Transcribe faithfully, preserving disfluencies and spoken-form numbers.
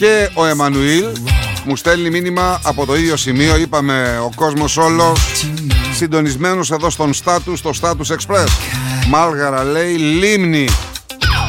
Και ο Εμμανουήλ μου στέλνει μήνυμα από το ίδιο σημείο. Είπαμε ο κόσμος όλος συντονισμένος εδώ στον Status, στο Status Express. Μάλγαρα λέει, λίμνη.